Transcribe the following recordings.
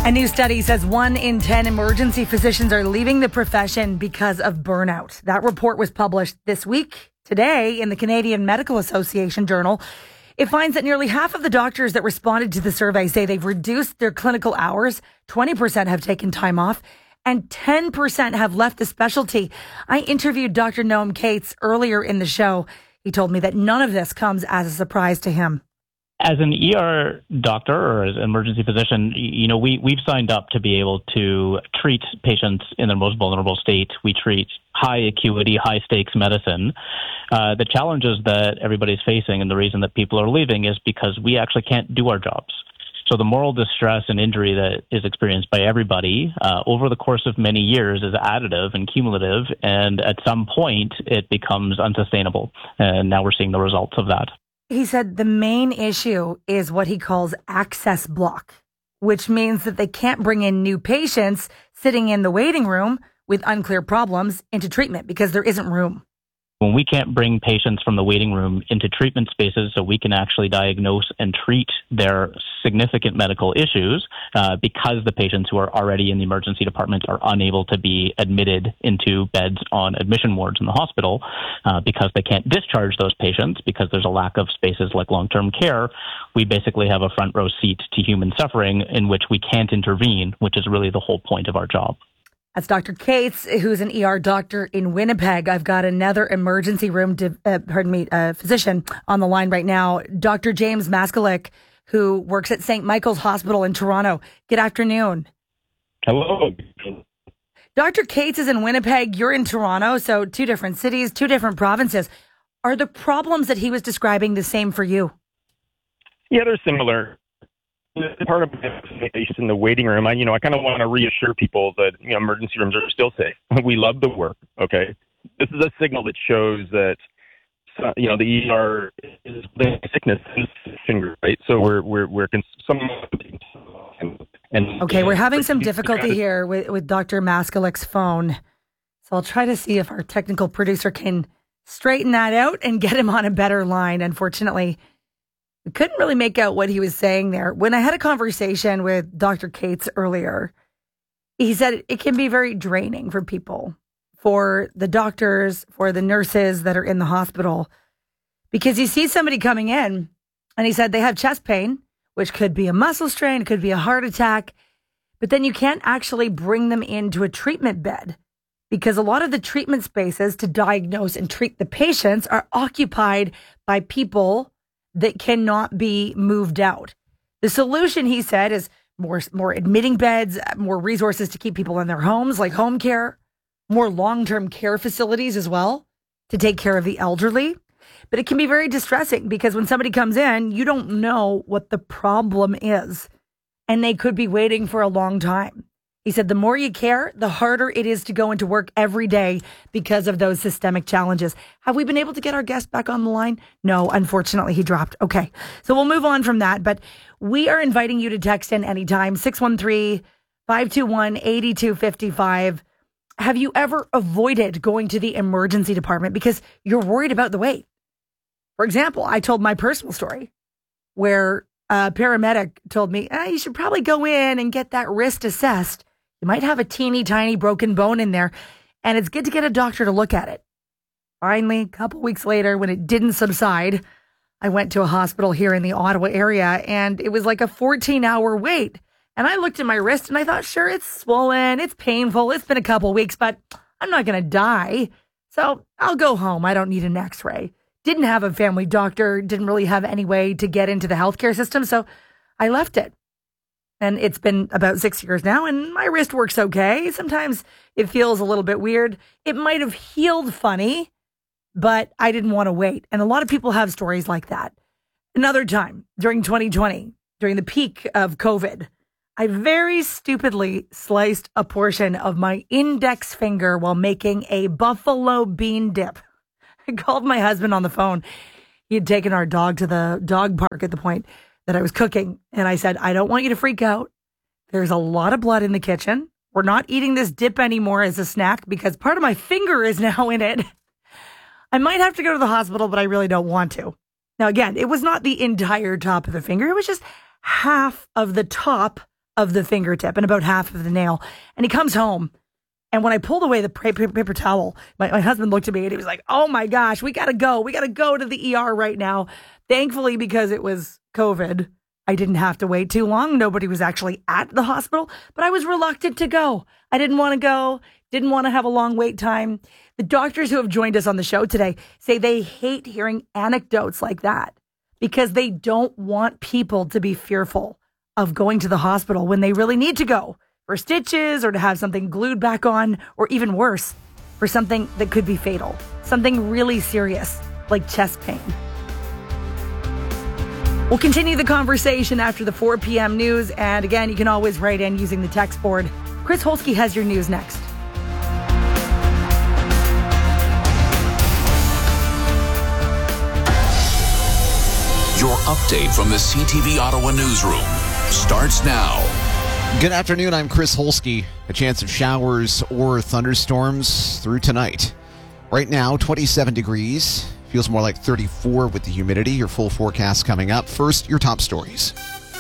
A new study says 1 in 10 emergency physicians are leaving the profession because of burnout. That report was published this week, today, in the Canadian Medical Association Journal. It finds that nearly half of the doctors that responded to the survey say they've reduced their clinical hours, 20% have taken time off, and 10% have left the specialty. I interviewed Dr. Noam Cates earlier in the show. He told me that none of this comes as a surprise to him. As an ER doctor or as an emergency physician, we've signed up to be able to treat patients in their most vulnerable state. We treat high acuity, high stakes medicine. The challenges that everybody's facing and the reason that people are leaving is because we actually can't do our jobs. So the moral distress and injury that is experienced by everybody over the course of many years is additive and cumulative, and at some point it becomes unsustainable. And now we're seeing the results of that. He said the main issue is what he calls access block, which means that they can't bring in new patients sitting in the waiting room with unclear problems into treatment because there isn't room. When we can't bring patients from the waiting room into treatment spaces so we can actually diagnose and treat their significant medical issues because the patients who are already in the emergency department are unable to be admitted into beds on admission wards in the hospital because they can't discharge those patients because there's a lack of spaces like long-term care, we basically have a front row seat to human suffering in which we can't intervene, which is really the whole point of our job. That's Dr. Cates, who's an ER doctor in Winnipeg. I've got another emergency room, physician on the line right now, Dr. James Maskalik, who works at St. Michael's Hospital in Toronto. Good afternoon. Hello. Dr. Cates is in Winnipeg. You're in Toronto, so two different cities, two different provinces. Are the problems that he was describing the same for you? Yeah, they're similar. Part of my in the waiting room, I kind of want to reassure people that emergency rooms are still safe. We love the work. Okay, this is a signal that shows that the ER is sickness in the finger, right? So we're okay. We're having some difficulty here with Dr. Maskalik's phone, so I'll try to see if our technical producer can straighten that out and get him on a better line. Unfortunately, we couldn't really make out what he was saying there. When I had a conversation with Dr. Cates earlier, he said it can be very draining for people, for the doctors, for the nurses that are in the hospital, because you see somebody coming in and he said they have chest pain, which could be a muscle strain, it could be a heart attack, but then you can't actually bring them into a treatment bed because a lot of the treatment spaces to diagnose and treat the patients are occupied by people that cannot be moved out. The solution, he said, is more admitting beds, more resources to keep people in their homes, like home care, more long-term care facilities as well to take care of the elderly. But it can be very distressing because when somebody comes in, you don't know what the problem is, and they could be waiting for a long time. He said the more you care, the harder it is to go into work every day because of those systemic challenges. Have we been able to get our guest back on the line? No, unfortunately, he dropped. Okay, so we'll move on from that. But we are inviting you to text in anytime, 613-521-8255. Have you ever avoided going to the emergency department because you're worried about the wait? For example, I told my personal story where a paramedic told me, you should probably go in and get that wrist assessed. You might have a teeny tiny broken bone in there, and it's good to get a doctor to look at it. Finally, a couple weeks later, when it didn't subside, I went to a hospital here in the Ottawa area, and it was like a 14-hour wait. And I looked at my wrist, and I thought, sure, it's swollen, it's painful, it's been a couple weeks, but I'm not going to die. So I'll go home. I don't need an x-ray. Didn't have a family doctor, didn't really have any way to get into the healthcare system, so I left it. And it's been about 6 years now, and my wrist works okay. Sometimes it feels a little bit weird. It might have healed funny, but I didn't want to wait. And a lot of people have stories like that. Another time, during 2020, during the peak of COVID, I very stupidly sliced a portion of my index finger while making a buffalo bean dip. I called my husband on the phone. He had taken our dog to the dog park at the point that I was cooking. And I said, I don't want you to freak out. There's a lot of blood in the kitchen. We're not eating this dip anymore as a snack because part of my finger is now in it. I might have to go to the hospital, but I really don't want to. Now, again, it was not the entire top of the finger. It was just half of the top of the fingertip and about half of the nail. And he comes home. And when I pulled away the paper towel, my husband looked at me and he was like, oh my gosh, we got to go. We got to go to the ER right now. Thankfully, because it was COVID, I didn't have to wait too long. Nobody was actually at the hospital, but I was reluctant to go. I didn't want to go, didn't want to have a long wait time. The doctors who have joined us on the show today say they hate hearing anecdotes like that because they don't want people to be fearful of going to the hospital when they really need to go for stitches or to have something glued back on, or even worse, for something that could be fatal, something really serious like chest pain. We'll continue the conversation after the 4 p.m. news. And again, you can always write in using the text board. Chris Holsky has your news next. Your update from the CTV Ottawa newsroom starts now. Good afternoon, I'm Chris Holsky. A chance of showers or thunderstorms through tonight. Right now, 27 degrees. Feels more like 34 with the humidity. Your full forecast coming up. First, your top stories.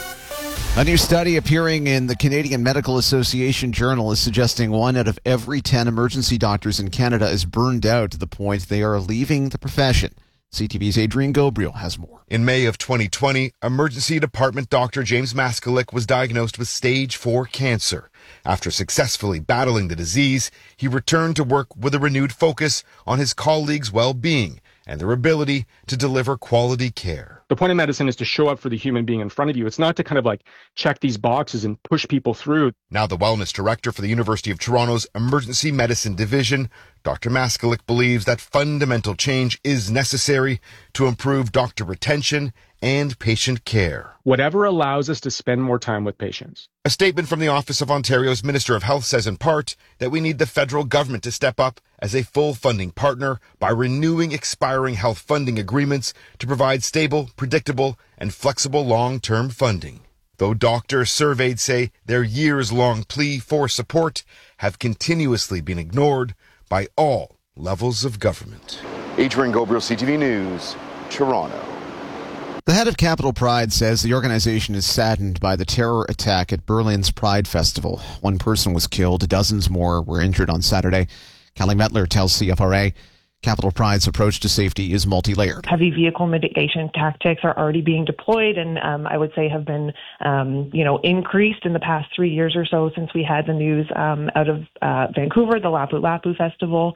A new study appearing in the Canadian Medical Association Journal is suggesting 1 out of every 10 emergency doctors in Canada is burned out to the point they are leaving the profession. CTV's Adrian Gabriel has more. In May of 2020, emergency department doctor James Maskalik was diagnosed with stage 4 cancer. After successfully battling the disease, he returned to work with a renewed focus on his colleagues' well-being and their ability to deliver quality care. The point of medicine is to show up for the human being in front of you. It's not to kind of like check these boxes and push people through. Now the wellness director for the University of Toronto's Emergency Medicine Division, Dr. Maskalik believes that fundamental change is necessary to improve doctor retention and patient care. Whatever allows us to spend more time with patients. A statement from the Office of Ontario's Minister of Health says in part that we need the federal government to step up as a full funding partner by renewing expiring health funding agreements to provide stable, predictable, and flexible long-term funding. Though doctors surveyed say their years-long plea for support have continuously been ignored by all levels of government. Adrian Gabriel, CTV News, Toronto. The head of Capital Pride says the organization is saddened by the terror attack at Berlin's Pride Festival. 1 person was killed, dozens more were injured on Saturday. Callie Mettler tells CFRA Capital Pride's approach to safety is multi-layered. Heavy vehicle mitigation tactics are already being deployed and I would say have been, increased in the past 3 years or so since we had the news out of Vancouver, the Lapu Lapu Festival.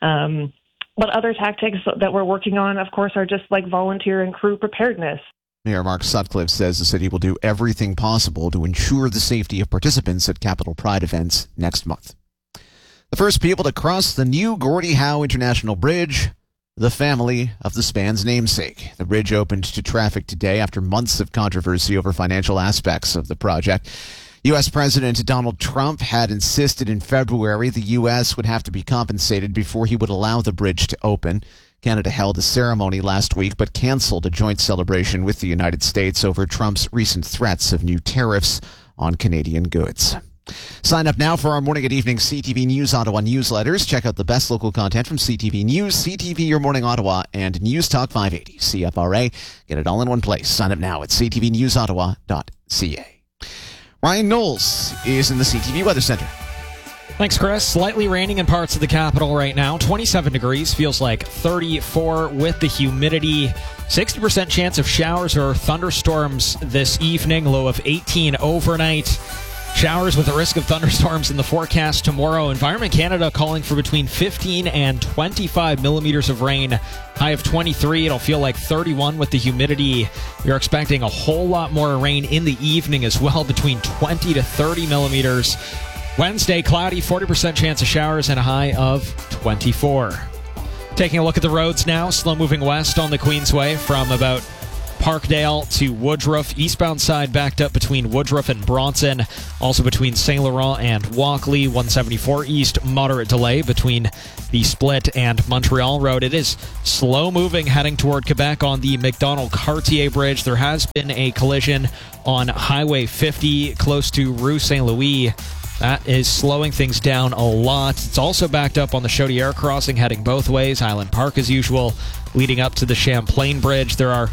But other tactics that we're working on, of course, are just like volunteer and crew preparedness. Mayor Mark Sutcliffe says the city will do everything possible to ensure the safety of participants at Capital Pride events next month. The first people to cross the new Gordie Howe International Bridge, the family of the span's namesake. The bridge opened to traffic today after months of controversy over financial aspects of the project. U.S. President Donald Trump had insisted in February the U.S. would have to be compensated before he would allow the bridge to open. Canada held a ceremony last week but canceled a joint celebration with the United States over Trump's recent threats of new tariffs on Canadian goods. Sign up now for our morning and evening CTV News Ottawa newsletters. Check out the best local content from CTV News, CTV Your Morning Ottawa, and News Talk 580, CFRA. Get it all in one place. Sign up now at ctvnewsottawa.ca. Ryan Knowles is in the CTV Weather Center. Thanks, Chris. Slightly raining in parts of the capital right now. 27 degrees, feels like 34 with the humidity. 60% chance of showers or thunderstorms this evening. Low of 18 overnight. Showers with a risk of thunderstorms in the forecast tomorrow. Environment Canada calling for between 15 and 25 millimeters of rain. High of 23. It'll feel like 31 with the humidity. We're expecting a whole lot more rain in the evening as well, between 20 to 30 millimeters. Wednesday, cloudy, 40% chance of showers and a high of 24. Taking a look at the roads now. Slow moving west on the Queensway from about Parkdale to Woodruff. Eastbound side backed up between Woodruff and Bronson. Also between St. Laurent and Walkley. 174 east, moderate delay between the Split and Montreal Road. It is slow moving heading toward Quebec on the McDonald-Cartier Bridge. There has been a collision on Highway 50 close to Rue St. Louis. That is slowing things down a lot. It's also backed up on the Chaudière crossing heading both ways. Highland Park as usual. Leading up to the Champlain Bridge, there are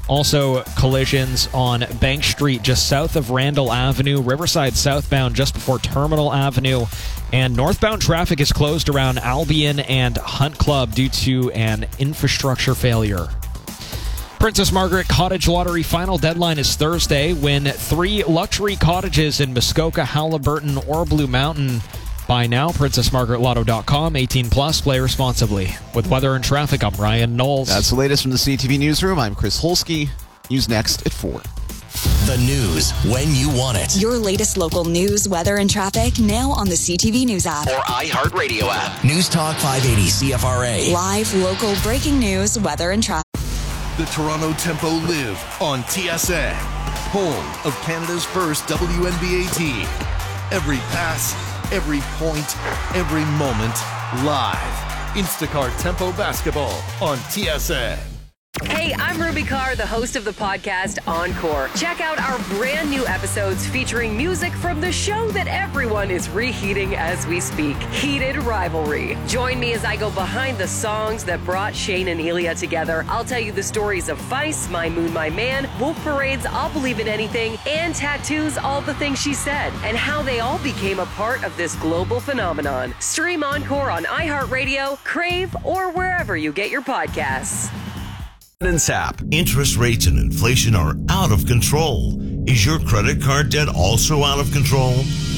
Also, collisions on Bank Street just south of Randall Avenue, Riverside southbound just before Terminal Avenue, and northbound traffic is closed around Albion and Hunt Club due to an infrastructure failure. Princess Margaret Cottage Lottery final deadline is Thursday. Win 3 luxury cottages in Muskoka, Halliburton, or Blue Mountain. Buy now, princessmargaretlotto.com, 18 plus, play responsibly. With weather and traffic, I'm Ryan Knowles. That's the latest from the CTV Newsroom. I'm Chris Holsky. News next at 4. The news when you want it. Your latest local news, weather, and traffic now on the CTV News app. Or iHeartRadio app. News Talk 580 CFRA. Live, local, breaking news, weather, and traffic. The Toronto Tempo live on TSN. Home of Canada's first WNBA team. Every pass, every point, every moment, live. Instacart Tempo Basketball on TSN. Hey, I'm Ruby Carr, the host of the podcast Encore. Check out our brand new episodes featuring music from the show that everyone is reheating as we speak, Heated Rivalry. Join me as I go behind the songs that brought Shane and Elia together. I'll tell you the stories of Feist, My Moon, My Man, Wolf Parade's I'll Believe in Anything, and Tattoo's All the Things She Said, and how they all became a part of this global phenomenon. Stream Encore on iHeartRadio, Crave, or wherever you get your podcasts. App. Interest rates and inflation are out of control. Is your credit card debt also out of control?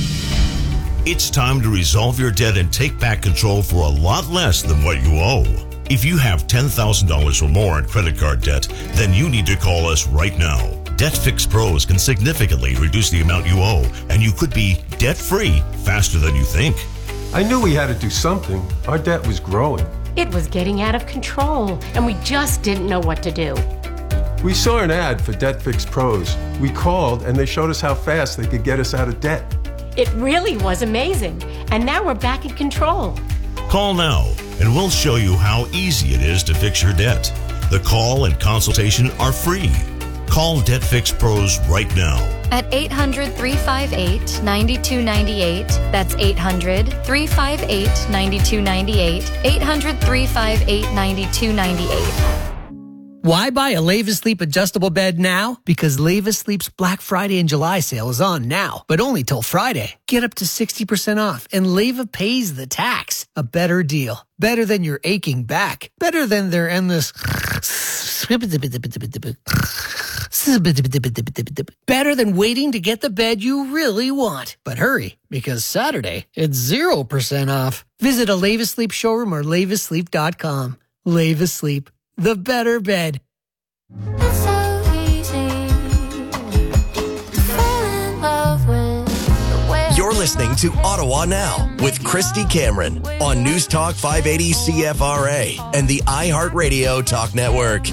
It's time to resolve your debt and take back control for a lot less than what you owe. If you have $10,000 or more in credit card debt, then you need to call us right now. Debt Fix Pros can significantly reduce the amount you owe, and you could be debt-free faster than you think. I knew we had to do something. Our debt was growing. It was getting out of control, and we just didn't know what to do. We saw an ad for Debt Fix Pros. We called, and they showed us how fast they could get us out of debt. It really was amazing, and now we're back in control. Call now, and we'll show you how easy it is to fix your debt. The call and consultation are free. Call Debt Fix Pros right now. At 800-358-9298. That's 800-358-9298. 800-358-9298. Why buy a Leva Sleep adjustable bed now? Because Leva Sleep's Black Friday and July sale is on now, but only till Friday. Get up to 60% off, and Leva pays the tax. A better deal. Better than your aching back. Better than their endless... Better than waiting to get the bed you really want. But hurry, because Saturday, it's 0% off. Visit a Leva Sleep showroom or levasleep.com. Leva Sleep. The better bed. It's so easy to fall in love with the way. You're listening to Ottawa Now with Christy Cameron on News Talk 580 CFRA and the iHeartRadio Talk Network.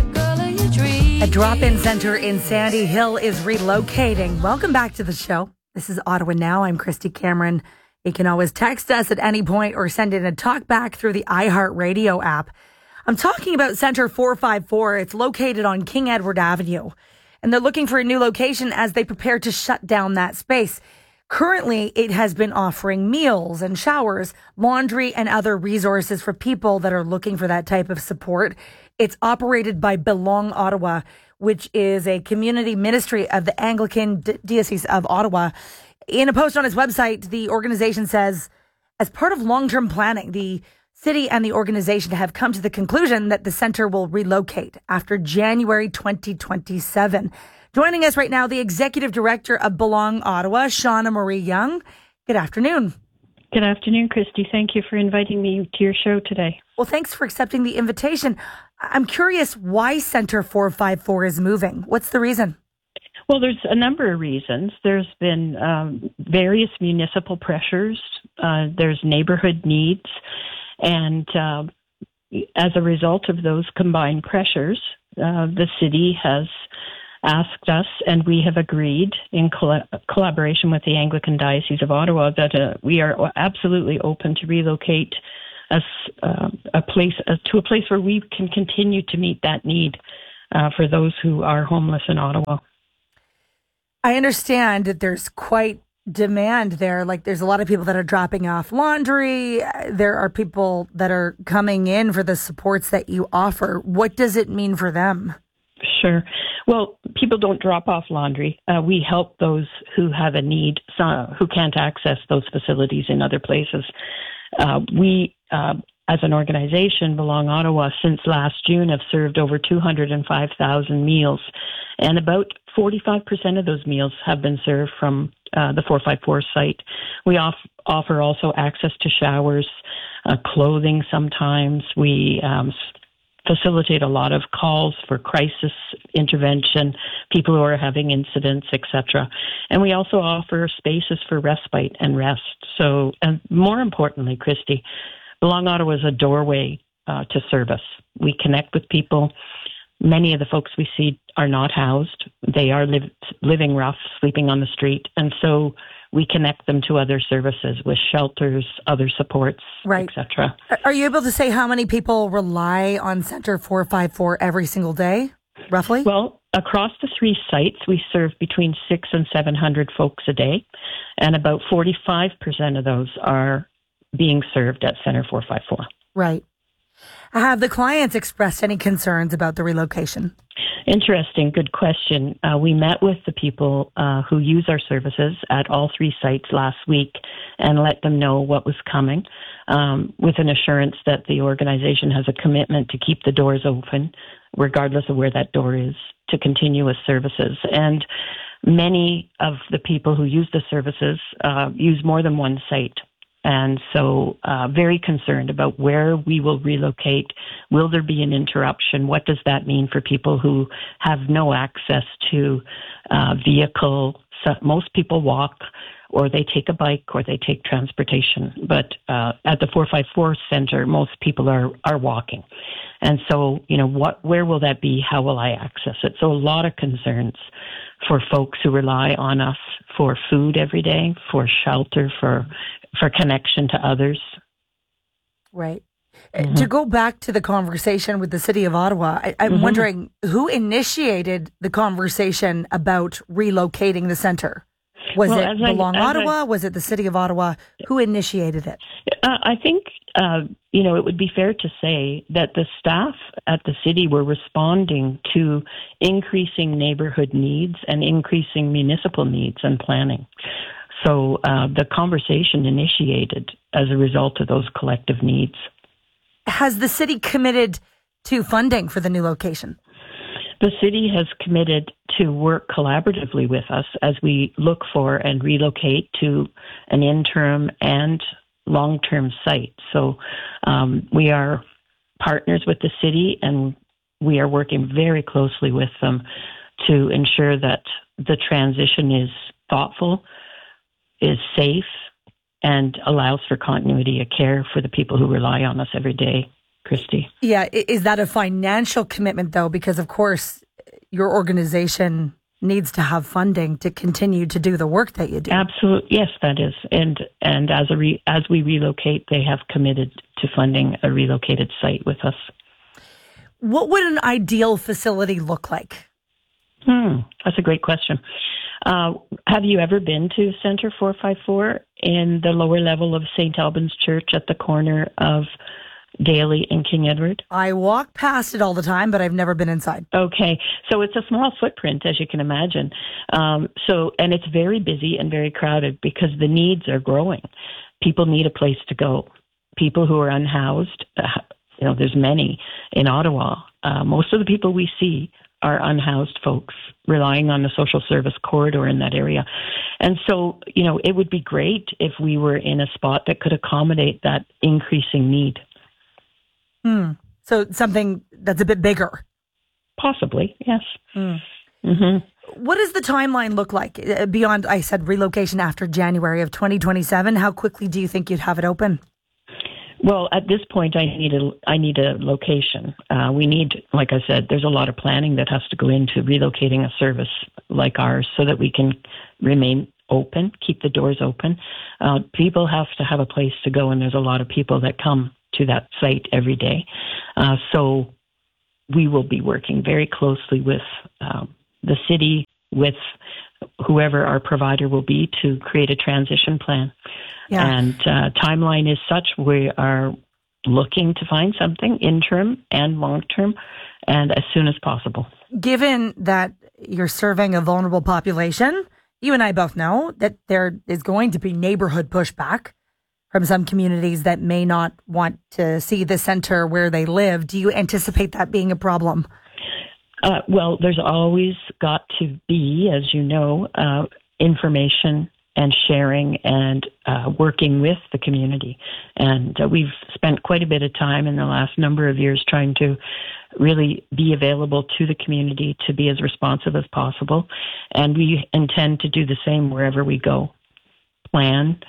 A drop-in center in Sandy Hill is relocating. Welcome back to the show. This is Ottawa Now. I'm Christy Cameron. You can always text us at any point or send in a talk back through the iHeartRadio app. I'm talking about Center 454. It's located on King Edward Avenue, and they're looking for a new location as they prepare to shut down that space. Currently, it has been offering meals and showers, laundry, and other resources for people that are looking for that type of support. It's operated by Belong Ottawa, which is a community ministry of the Anglican Diocese of Ottawa. In a post on its website, the organization says, as part of long-term planning, the city and the organization have come to the conclusion that the center will relocate after January 2027. Joining us right now, the executive director of Belong Ottawa, Shauna Marie Young. Good afternoon. Good afternoon, Christy. Thank you for inviting me to your show today. Well, thanks for accepting the invitation. I'm curious why Center 454 is moving. What's the reason? Well, there's a number of reasons. There's been various municipal pressures. There's neighborhood needs. And as a result of those combined pressures, the city has asked us, and we have agreed in collaboration with the Anglican Diocese of Ottawa, that we are absolutely open to relocate us to a place where we can continue to meet that need for those who are homeless in Ottawa. I understand that there's quite demand there. Like, there's a lot of people that are dropping off laundry. There are people that are coming in for the supports that you offer. What does it mean for them? Sure. Well, people don't drop off laundry. We help those who have a need, who can't access those facilities in other places. We, as an organization, Belong Ottawa, since last June have served over 205,000 meals, and about 45% of those meals have been served from the 454 site. We offer also access to showers, clothing sometimes. We facilitate a lot of calls for crisis intervention, people who are having incidents, etc. And we also offer spaces for respite and rest. So, and more importantly, Christy, Belong Ottawa is a doorway to service. We connect with people. Many of the folks we see are not housed. They are living rough, sleeping on the street. And so we connect them to other services with shelters, other supports, etc. Are you able to say how many people rely on Centre 454 every single day, roughly? Well, across the 3 sites, we serve between 600 and 700 folks a day, and about 45% of those are being served at Centre 454. Right. Have the clients expressed any concerns about the relocation? Interesting. Good question. We met with the people who use our services at all 3 sites last week and let them know what was coming with an assurance that the organization has a commitment to keep the doors open, regardless of where that door is, to continuous services. And many of the people who use the services use more than one site. And so very concerned about where we will relocate. Will there be an interruption? What does that mean for people who have no access to vehicle? So most people walk, or they take a bike, or they take transportation. But at the 454 Centre, most people are walking. And so, where will that be? How will I access it? So a lot of concerns for folks who rely on us for food every day, for shelter, for connection to others. Right. To go back to the conversation with the City of Ottawa, I'm wondering who initiated the conversation about relocating the centre? Was it Belong Ottawa? Was it the City of Ottawa? Who initiated it? I think, it would be fair to say that the staff at the city were responding to increasing neighborhood needs and increasing municipal needs and planning. So the conversation initiated as a result of those collective needs. Has the city committed to funding for the new location? The city has committed to work collaboratively with us as we look for and relocate to an interim and long-term site. So we are partners with the city, and we are working very closely with them to ensure that the transition is thoughtful, is safe, and allows for continuity of care for the people who rely on us every day, Christy. Yeah. Is that a financial commitment, though? Because, of course, your organization needs to have funding to continue to do the work that you do. Absolutely. Yes, that is. And as we relocate, they have committed to funding a relocated site with us. What would an ideal facility look like? That's a great question. Have you ever been to Centre 454 in the lower level of St. Albans Church at the corner of Daly and King Edward? I walk past it all the time, but I've never been inside. Okay. So it's a small footprint, as you can imagine. And it's very busy and very crowded because the needs are growing. People need a place to go. People who are unhoused, there's many in Ottawa. Most of the people we see are unhoused folks relying on the social service corridor in that area. And so, it would be great if we were in a spot that could accommodate that increasing need. So something that's a bit bigger? Possibly, yes. What does the timeline look like beyond, I said, relocation after January of 2027? How quickly do you think you'd have it open? Well, at this point, I need a location. We need, like I said, there's a lot of planning that has to go into relocating a service like ours so that we can remain open, keep the doors open. People have to have a place to go, and there's a lot of people that come to that site every day. So we will be working very closely with the city, with whoever our provider will be, to create a transition plan. Yeah. And timeline is such, we are looking to find something interim and long-term and as soon as possible. Given that you're serving a vulnerable population, you and I both know that there is going to be neighborhood pushback from some communities that may not want to see the center where they live. Do you anticipate that being a problem? Well, there's always got to be, as you know, information and sharing and working with the community. And we've spent quite a bit of time in the last number of years trying to really be available to the community, to be as responsive as possible. And we intend to do the same wherever we go. Plan,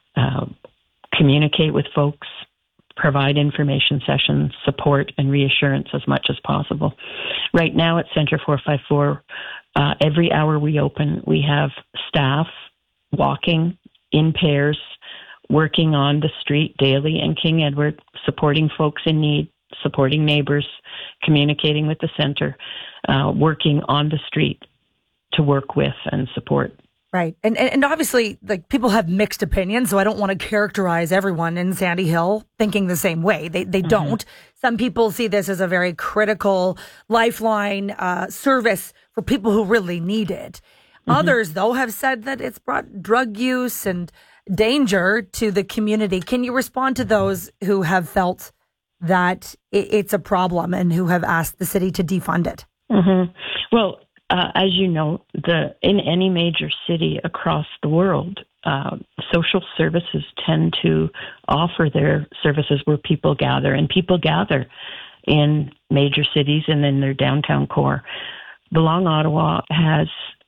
communicate with folks, provide information sessions, support, and reassurance as much as possible. Right now at Center 454, every hour we open, we have staff walking in pairs, working on the street daily in King Edward, supporting folks in need, supporting neighbors, communicating with the center, working on the street to work with and support. Right. And obviously, like, people have mixed opinions, so I don't want to characterize everyone in Sandy Hill thinking the same way. They don't. Some people see this as a very critical lifeline service for people who really need it. Others, though, have said that it's brought drug use and danger to the community. Can you respond to those who have felt that it's a problem and who have asked the city to defund it? Well, as you know, in any major city across the world, social services tend to offer their services where people gather, and people gather in major cities and in their downtown core. Belong Ottawa has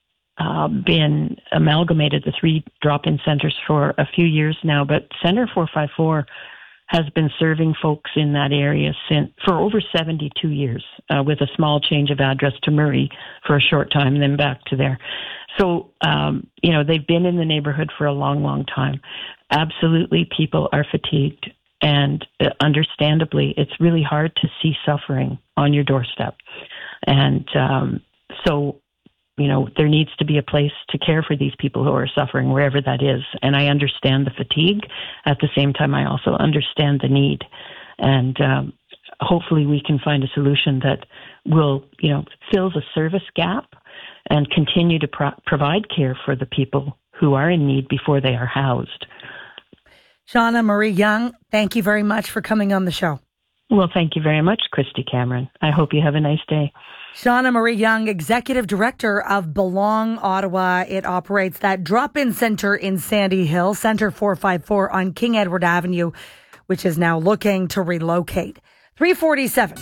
been amalgamated, the 3 drop-in centers, for a few years now, but Center 454 has been serving folks in that area for over 72 years, with a small change of address to Murray for a short time, then back to there. So, they've been in the neighborhood for a long, long time. Absolutely, people are fatigued, and understandably, it's really hard to see suffering on your doorstep. And there needs to be a place to care for these people who are suffering, wherever that is. And I understand the fatigue. At the same time, I also understand the need. And hopefully we can find a solution that will, fills a service gap and continue to provide care for the people who are in need before they are housed. Shauna Marie Young, thank you very much for coming on the show. Well, thank you very much, Christy Cameron. I hope you have a nice day. Shauna Marie Young, Executive Director of Belong Ottawa. It operates that drop-in center in Sandy Hill, Center 454 on King Edward Avenue, which is now looking to relocate. 3:47.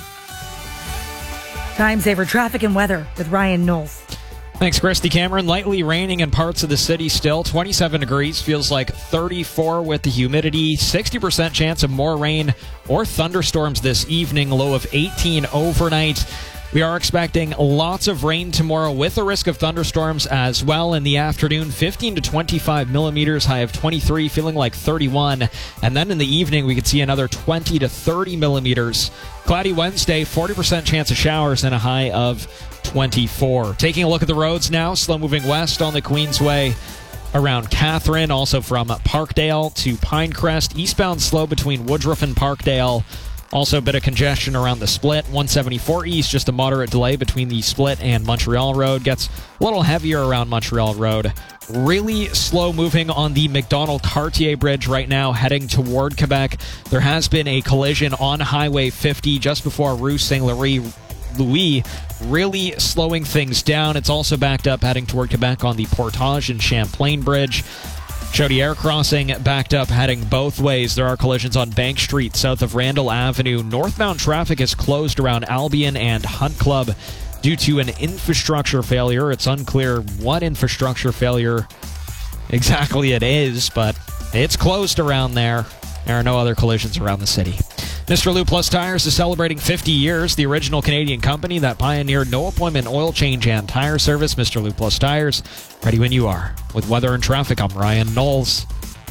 Time saver traffic and weather with Ryan Knowles. Thanks, Christy Cameron. Lightly raining in parts of the city still. 27 degrees, feels like 34 with the humidity. 60% chance of more rain or thunderstorms this evening. Low of 18 overnight. We are expecting lots of rain tomorrow with a risk of thunderstorms as well in the afternoon. 15 to 25 millimeters, high of 23, feeling like 31. And then in the evening, we could see another 20 to 30 millimeters. Cloudy Wednesday, 40% chance of showers and a high of 24. Taking a look at the roads now, slow moving west on the Queensway around Catherine, also from Parkdale to Pinecrest. Eastbound slow between Woodruff and Parkdale. Also a bit of congestion around the Split. 174 East, just a moderate delay between the Split and Montreal Road. Gets a little heavier around Montreal Road. Really slow moving on the McDonald-Cartier Bridge right now, heading toward Quebec. There has been a collision on Highway 50 just before Rue Saint-Louis, really slowing things down. It's also backed up heading toward Quebec on the Portage and Champlain Bridge. Chaudière Crossing backed up heading both ways. There are collisions on Bank Street south of Randall Avenue. Northbound traffic is closed around Albion and Hunt Club due to an infrastructure failure. It's unclear what infrastructure failure exactly it is, but it's closed around there. There are no other collisions around the city. Mr. Lou Plus Tires is celebrating 50 years. The original Canadian company that pioneered no-appointment oil change and tire service. Mr. Lou Plus Tires, ready when you are. With weather and traffic, I'm Ryan Knowles.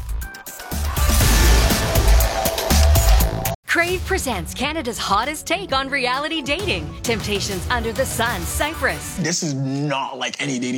Crave presents Canada's hottest take on reality dating. Temptations Under the Sun, Cyprus. This is not like any dating